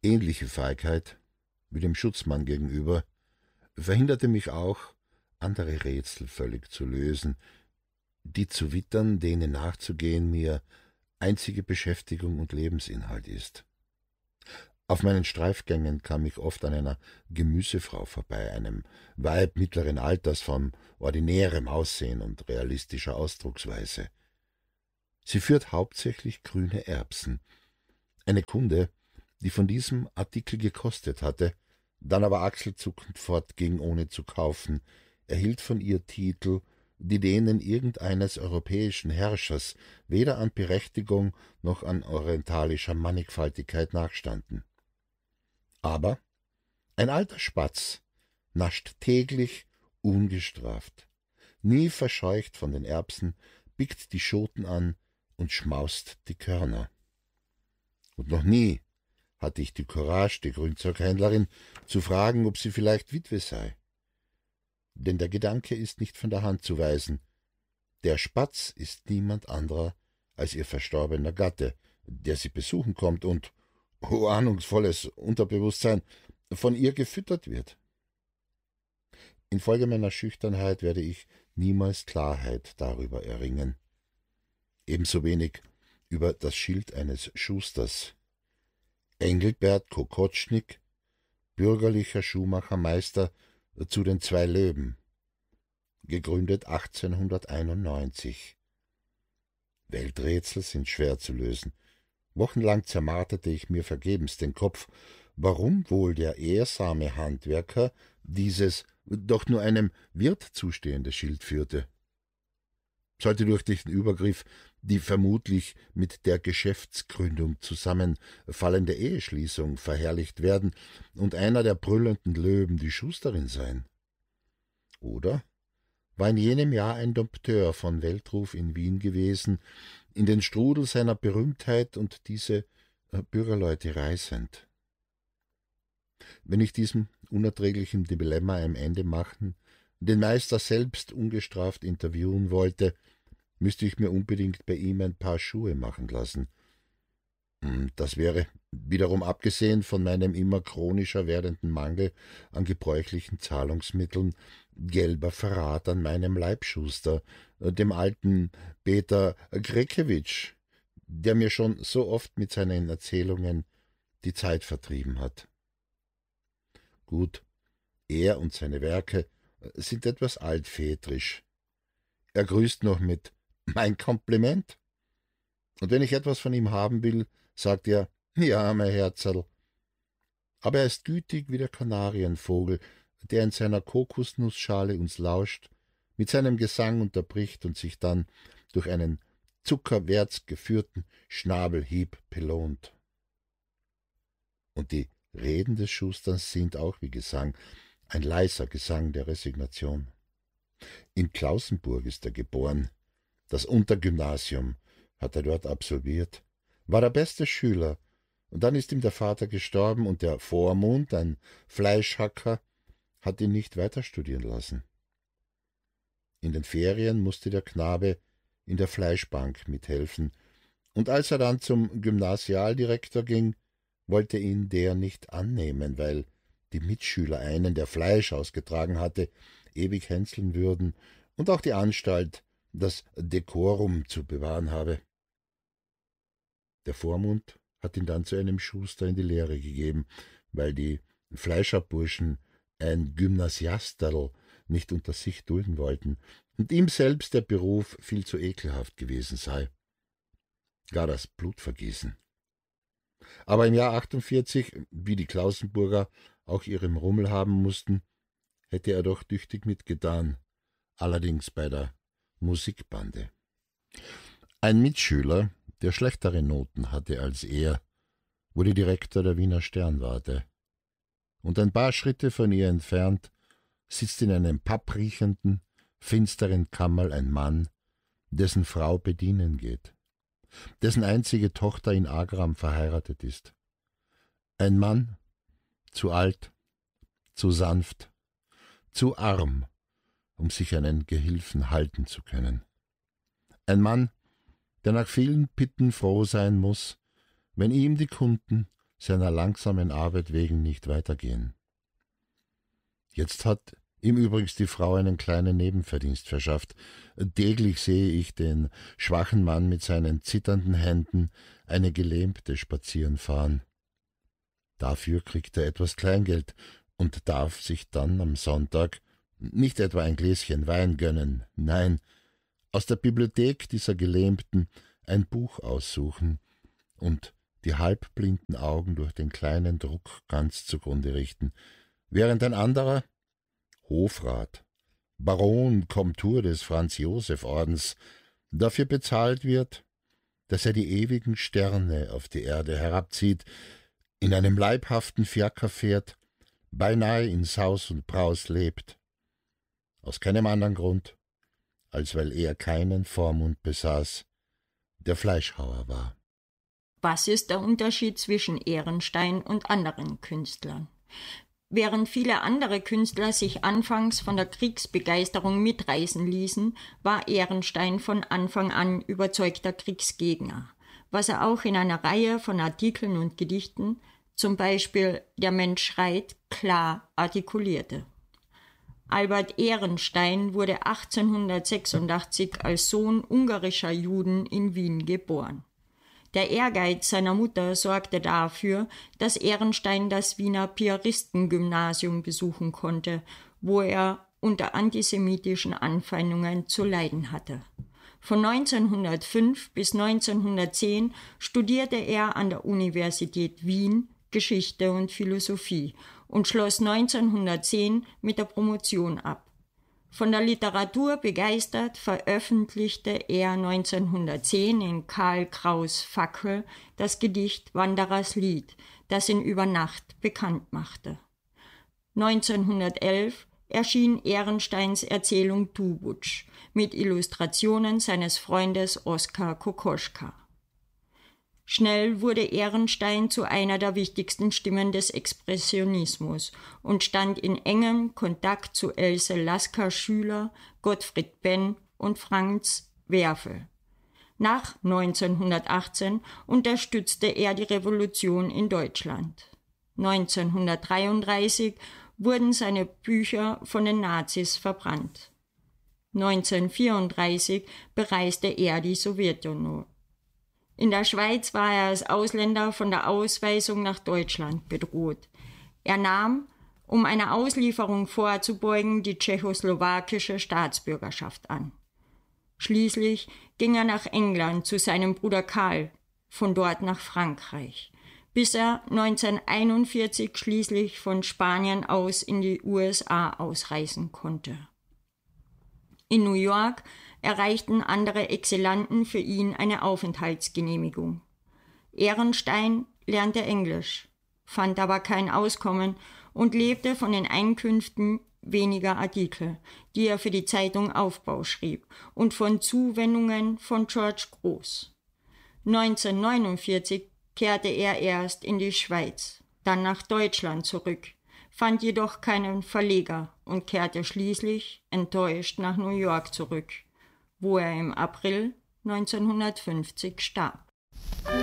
Ähnliche Feigheit wie dem Schutzmann gegenüber verhinderte mich auch, andere Rätsel völlig zu lösen, die zu wittern, denen nachzugehen mir einzige Beschäftigung und Lebensinhalt ist. Auf meinen Streifgängen kam ich oft an einer Gemüsefrau vorbei, einem Weib mittleren Alters von ordinärem Aussehen und realistischer Ausdrucksweise. Sie führt hauptsächlich grüne Erbsen. Eine Kunde, die von diesem Artikel gekostet hatte, dann aber achselzuckend fortging, ohne zu kaufen, erhielt von ihr Titel, die denen irgendeines europäischen Herrschers weder an Berechtigung noch an orientalischer Mannigfaltigkeit nachstanden. Aber ein alter Spatz nascht täglich ungestraft, nie verscheucht von den Erbsen, biegt die Schoten an und schmaust die Körner. Und noch nie hatte ich die Courage, die Grünzeughändlerin zu fragen, ob sie vielleicht Witwe sei. Denn der Gedanke ist nicht von der Hand zu weisen. Der Spatz ist niemand anderer als ihr verstorbener Gatte, der sie besuchen kommt und, o ahnungsvolles Unterbewusstsein, von ihr gefüttert wird. Infolge meiner Schüchternheit werde ich niemals Klarheit darüber erringen. Ebenso wenig über das Schild eines Schusters. Engelbert Kokotschnik, bürgerlicher Schuhmachermeister zu den 2 Löwen, gegründet 1891. Welträtsel sind schwer zu lösen. Wochenlang zermarterte ich mir vergebens den Kopf, warum wohl der ehrsame Handwerker dieses doch nur einem Wirt zustehende Schild führte. Sollte durch diesen Übergriff die vermutlich mit der Geschäftsgründung zusammenfallende Eheschließung verherrlicht werden und einer der brüllenden Löwen die Schusterin sein? Oder war in jenem Jahr ein Dompteur von Weltruf in Wien gewesen, in den Strudel seiner Berühmtheit und diese Bürgerleute reißend? Wenn ich diesem unerträglichen Dilemma ein Ende machen, den Meister selbst ungestraft interviewen wollte, müsste ich mir unbedingt bei ihm ein paar Schuhe machen lassen. Das wäre, wiederum abgesehen von meinem immer chronischer werdenden Mangel an gebräuchlichen Zahlungsmitteln, gelber Verrat an meinem Leibschuster, dem alten Peter Krekewitsch, der mir schon so oft mit seinen Erzählungen die Zeit vertrieben hat. Gut, er und seine Werke sind etwas altväterisch. Er grüßt noch mit »Mein Kompliment«. Und wenn ich etwas von ihm haben will, sagt er »Ja, mein Herzerl«. Aber er ist gütig wie der Kanarienvogel, der in seiner Kokosnussschale uns lauscht, mit seinem Gesang unterbricht und sich dann durch einen zuckerwärts geführten Schnabelhieb belohnt. Und die Reden des Schusters sind auch wie Gesang, ein leiser Gesang der Resignation. In Klausenburg ist er geboren. Das Untergymnasium hat er dort absolviert, war der beste Schüler, und dann ist ihm der Vater gestorben und der Vormund, ein Fleischhacker, hat ihn nicht weiter studieren lassen. In den Ferien musste der Knabe in der Fleischbank mithelfen, und als er dann zum Gymnasialdirektor ging, wollte ihn der nicht annehmen, weil die Mitschüler einen, der Fleisch ausgetragen hatte, ewig hänseln würden und auch die Anstalt das Dekorum zu bewahren habe. Der Vormund hat ihn dann zu einem Schuster in die Lehre gegeben, weil die Fleischerburschen ein Gymnasiasterl nicht unter sich dulden wollten und ihm selbst der Beruf viel zu ekelhaft gewesen sei. Gar das Blutvergießen. Aber im Jahr 48, wie die Klausenburger auch ihren Rummel haben mussten, hätte er doch tüchtig mitgetan, allerdings bei der Musikbande. Ein Mitschüler, der schlechtere Noten hatte als er, wurde Direktor der Wiener Sternwarte. Und ein paar Schritte von ihr entfernt sitzt in einem pappriechenden, finsteren Kammerl ein Mann, dessen Frau bedienen geht, dessen einzige Tochter in Agram verheiratet ist. Ein Mann, zu alt, zu sanft, zu arm, um sich einen Gehilfen halten zu können. Ein Mann, der nach vielen Pitten froh sein muß, wenn ihm die Kunden seiner langsamen Arbeit wegen nicht weitergehen. Jetzt hat ihm übrigens die Frau einen kleinen Nebenverdienst verschafft. Täglich sehe ich den schwachen Mann mit seinen zitternden Händen eine Gelähmte spazieren fahren. Dafür kriegt er etwas Kleingeld und darf sich dann am Sonntag nicht etwa ein Gläschen Wein gönnen, nein, aus der Bibliothek dieser Gelähmten ein Buch aussuchen und die halbblinden Augen durch den kleinen Druck ganz zugrunde richten, während ein anderer, Hofrat, Baron Komtur des Franz-Joseph-Ordens, dafür bezahlt wird, dass er die ewigen Sterne auf die Erde herabzieht, in einem leibhaften Fiaker fährt, beinahe in Saus und Braus lebt. Aus keinem anderen Grund, als weil er keinen Vormund besaß, der Fleischhauer war. Was ist der Unterschied zwischen Ehrenstein und anderen Künstlern? Während viele andere Künstler sich anfangs von der Kriegsbegeisterung mitreißen ließen, war Ehrenstein von Anfang an überzeugter Kriegsgegner, was er auch in einer Reihe von Artikeln und Gedichten, zum Beispiel Der Mensch schreit, klar artikulierte. Albert Ehrenstein wurde 1886 als Sohn ungarischer Juden in Wien geboren. Der Ehrgeiz seiner Mutter sorgte dafür, dass Ehrenstein das Wiener Piaristengymnasium besuchen konnte, wo er unter antisemitischen Anfeindungen zu leiden hatte. Von 1905 bis 1910 studierte er an der Universität Wien Geschichte und Philosophie und schloss 1910 mit der Promotion ab. Von der Literatur begeistert veröffentlichte er 1910 in Karl Kraus' Fackel das Gedicht Wanderers Lied, das ihn über Nacht bekannt machte. 1911 erschien Ehrensteins Erzählung Dubutsch mit Illustrationen seines Freundes Oskar Kokoschka. Schnell wurde Ehrenstein zu einer der wichtigsten Stimmen des Expressionismus und stand in engem Kontakt zu Else Lasker-Schüler, Gottfried Benn und Franz Werfel. Nach 1918 unterstützte er die Revolution in Deutschland. 1933 wurden seine Bücher von den Nazis verbrannt. 1934 bereiste er die Sowjetunion. In der Schweiz war er als Ausländer von der Ausweisung nach Deutschland bedroht. Er nahm, um einer Auslieferung vorzubeugen, die tschechoslowakische Staatsbürgerschaft an. Schließlich ging er nach England zu seinem Bruder Karl, von dort nach Frankreich, bis er 1941 schließlich von Spanien aus in die USA ausreisen konnte. In New York erreichten andere Exilanten für ihn eine Aufenthaltsgenehmigung. Ehrenstein lernte Englisch, fand aber kein Auskommen und lebte von den Einkünften weniger Artikel, die er für die Zeitung Aufbau schrieb, und von Zuwendungen von George Groß. 1949 kehrte er erst in die Schweiz, dann nach Deutschland zurück, fand jedoch keinen Verleger und kehrte schließlich enttäuscht nach New York zurück, wo er im April 1950 starb.